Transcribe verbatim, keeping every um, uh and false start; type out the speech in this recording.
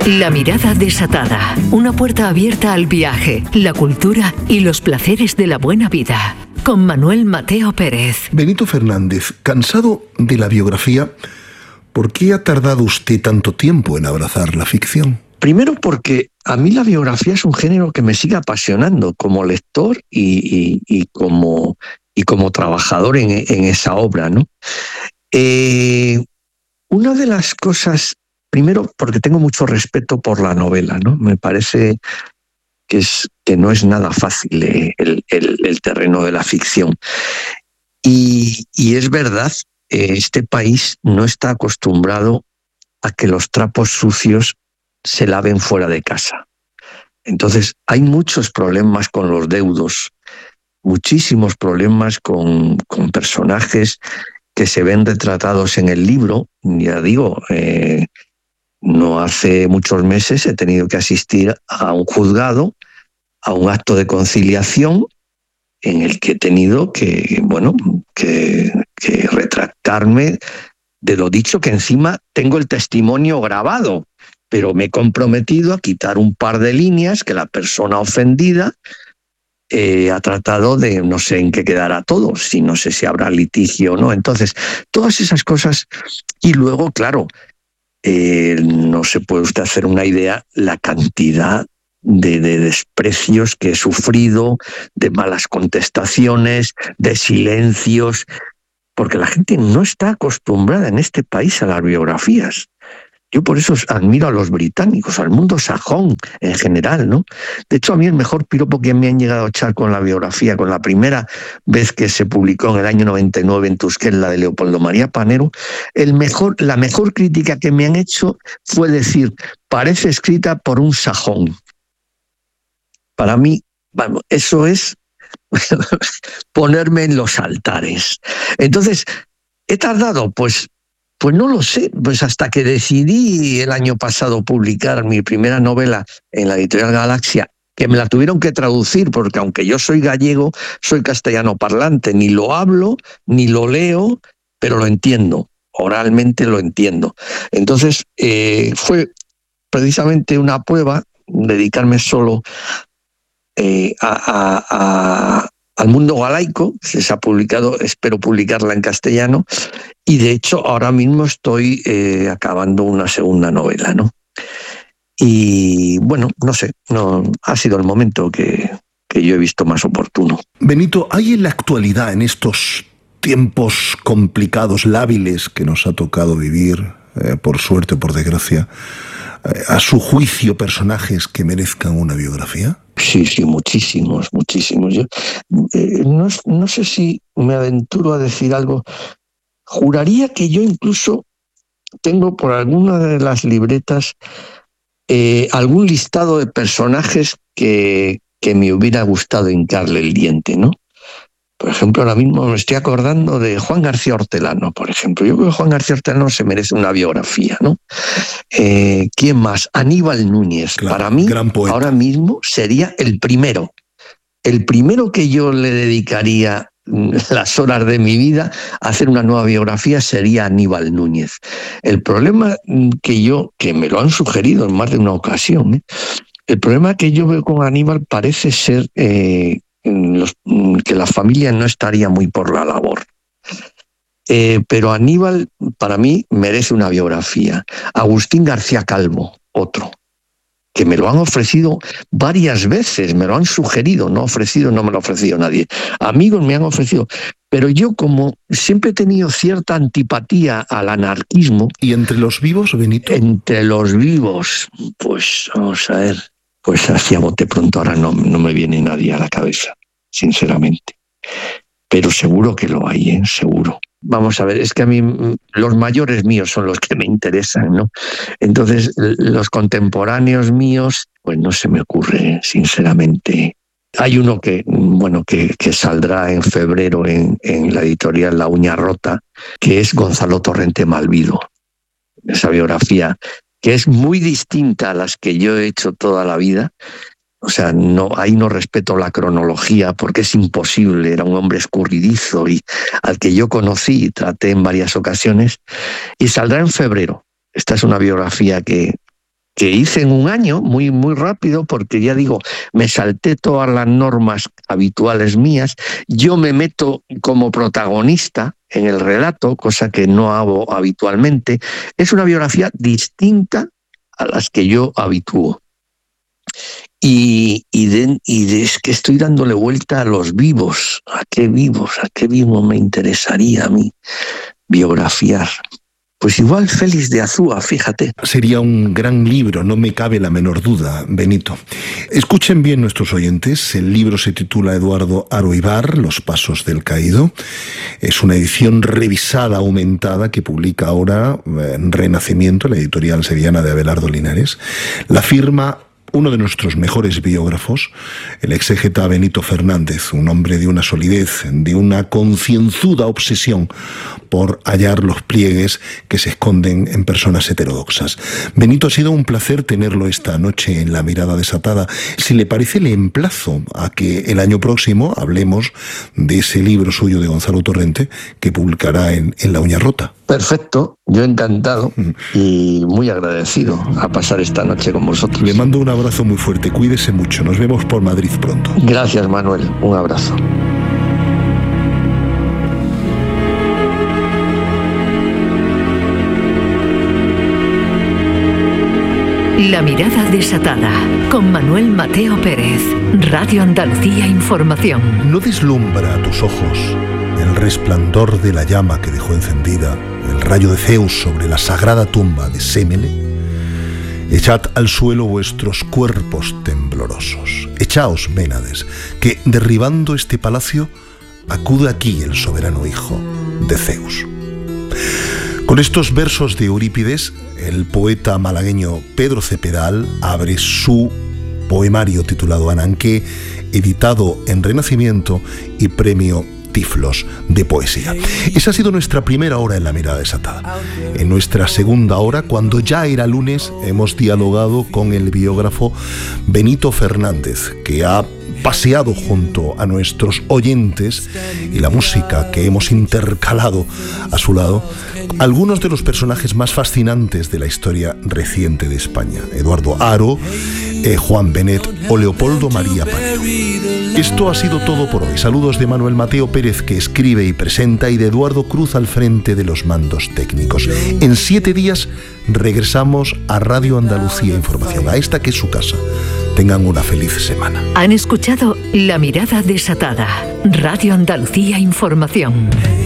La mirada desatada, una puerta abierta al viaje, la cultura y los placeres de la buena vida. Con Manuel Mateo Pérez. Benito Fernández, cansado de la biografía, ¿por qué ha tardado usted tanto tiempo en abrazar la ficción? Primero porque a mí la biografía es un género que me sigue apasionando como lector y, y, y, como, y como trabajador en, en esa obra, ¿no? Eh, una de las cosas, primero porque tengo mucho respeto por la novela, ¿no? Me parece que, es, que no es nada fácil eh, el, el, el terreno de la ficción. Y, y es verdad, eh, este país no está acostumbrado a que los trapos sucios se laven fuera de casa. Entonces, hay muchos problemas con los deudos, muchísimos problemas con, con personajes que se ven retratados en el libro. Ya digo, eh, no hace muchos meses he tenido que asistir a un juzgado, a un acto de conciliación en el que he tenido que, bueno, que, que retractarme de lo dicho, que encima tengo el testimonio grabado, pero me he comprometido a quitar un par de líneas que la persona ofendida eh, ha tratado de, no sé en qué quedará todo, si no sé si habrá litigio o no. Entonces, todas esas cosas. Y luego, claro, eh, no se puede usted hacer una idea la cantidad de, de desprecios que he sufrido, de malas contestaciones, de silencios, porque la gente no está acostumbrada en este país a las biografías. Yo por eso admiro a los británicos, al mundo sajón en general, ¿no? De hecho, a mí el mejor piropo que me han llegado a echar con la biografía, con la primera vez que se publicó en el año noventa y nueve en Tusquets, la de Leopoldo María Panero, el mejor, la mejor crítica que me han hecho fue decir, parece escrita por un sajón. Para mí, bueno, eso es ponerme en los altares. Entonces, ¿he tardado? Pues... Pues no lo sé, pues hasta que decidí el año pasado publicar mi primera novela en la editorial Galaxia, que me la tuvieron que traducir, porque aunque yo soy gallego, soy castellano parlante, ni lo hablo, ni lo leo, pero lo entiendo, oralmente lo entiendo. Entonces eh, fue precisamente una prueba, dedicarme solo eh, a... a, a al mundo galaico, se ha publicado, espero publicarla en castellano, y de hecho ahora mismo estoy eh, acabando una segunda novela, ¿no? Y bueno, no sé, no ha sido el momento que, que yo he visto más oportuno. Benito, ¿hay en la actualidad, en estos tiempos complicados, lábiles que nos ha tocado vivir, eh, por suerte o por desgracia, eh, a su juicio personajes que merezcan una biografía? Sí, sí, muchísimos, muchísimos. Yo eh, no, no sé si me aventuro a decir algo. Juraría que yo incluso tengo por alguna de las libretas eh, algún listado de personajes que, que me hubiera gustado hincarle el diente, ¿no? Por ejemplo, ahora mismo me estoy acordando de Juan García Hortelano, por ejemplo. Yo creo que Juan García Hortelano se merece una biografía, ¿no? Eh, ¿Quién más? Aníbal Núñez. Claro, para mí, ahora mismo, sería el primero. El primero que yo le dedicaría las horas de mi vida a hacer una nueva biografía sería Aníbal Núñez. El problema que yo, que me lo han sugerido en más de una ocasión, ¿eh? el problema que yo veo con Aníbal parece ser... Eh, Los, que la familia no estaría muy por la labor. Eh, pero Aníbal, para mí, merece una biografía. Agustín García Calvo, otro, que me lo han ofrecido varias veces, me lo han sugerido, no ofrecido, no me lo ha ofrecido nadie. Amigos me han ofrecido, pero yo como siempre he tenido cierta antipatía al anarquismo... ¿Y entre los vivos, Benito? Entre los vivos, pues vamos a ver... Pues hacia bote pronto ahora no, no me viene nadie a la cabeza, sinceramente. Pero seguro que lo hay, ¿eh? Seguro. Vamos a ver, es que a mí los mayores míos son los que me interesan, ¿no? Entonces, los contemporáneos míos, pues no se me ocurre, sinceramente. Hay uno que, bueno, que, que saldrá en febrero en, en la editorial La Uña Rota, que es Gonzalo Torrente Malvido. Esa biografía que es muy distinta a las que yo he hecho toda la vida. O sea, no, ahí no respeto la cronología porque es imposible, era un hombre escurridizo y al que yo conocí y traté en varias ocasiones, y saldrá en febrero. Esta es una biografía que, que hice en un año, muy, muy rápido, porque ya digo, me salté todas las normas habituales mías. Yo me meto como protagonista en el relato, cosa que no hago habitualmente. Es una biografía distinta a las que yo habitúo. Y, y, de, y de, es que estoy dándole vuelta a los vivos. ¿A qué vivos? ¿A qué vivos me interesaría a mí biografiar? Pues igual Félix de Azúa, fíjate. Sería un gran libro, no me cabe la menor duda, Benito. Escuchen bien nuestros oyentes, el libro se titula Eduardo Haro Ibar, Los pasos del caído. Es una edición revisada, aumentada, que publica ahora en Renacimiento, la editorial sevillana de Abelardo Linares. La firma uno de nuestros mejores biógrafos, el exégeta Benito Fernández, un hombre de una solidez, de una concienzuda obsesión por hallar los pliegues que se esconden en personas heterodoxas. Benito, ha sido un placer tenerlo esta noche en La Mirada Desatada. Si le parece, le emplazo a que el año próximo hablemos de ese libro suyo de Gonzalo Torrente que publicará en, en La Uña Rota. Perfecto, yo encantado y muy agradecido a pasar esta noche con vosotros. Le mando un abrazo muy fuerte, cuídese mucho, nos vemos por Madrid pronto. Gracias, Manuel, un abrazo. La Mirada Desatada, con Manuel Mateo Pérez, Radio Andalucía Información. ¿No deslumbra a tus ojos el resplandor de la llama que dejó encendida el rayo de Zeus sobre la sagrada tumba de Sémele? Echad al suelo vuestros cuerpos temblorosos. Echaos, Ménades, que derribando este palacio acude aquí el soberano hijo de Zeus. Con estos versos de Eurípides, el poeta malagueño Pedro Cepedal abre su poemario titulado Ananqué, editado en Renacimiento y premio Tiflos de poesía. Esa ha sido nuestra primera hora en La Mirada Desatada. En nuestra segunda hora, cuando ya era lunes, hemos dialogado con el biógrafo Benito Fernández, que ha paseado junto a nuestros oyentes y la música que hemos intercalado a su lado algunos de los personajes más fascinantes de la historia reciente de España: Eduardo Haro, eh, Juan Benet o Leopoldo María Panero. Esto ha sido todo por hoy. Saludos de Manuel Mateo Pérez, que escribe y presenta, y de Eduardo Cruz al frente de los mandos técnicos. En siete días regresamos a Radio Andalucía Información, a esta que es su casa. Tengan una feliz semana. Han escuchado La Mirada Desatada, Radio Andalucía Información.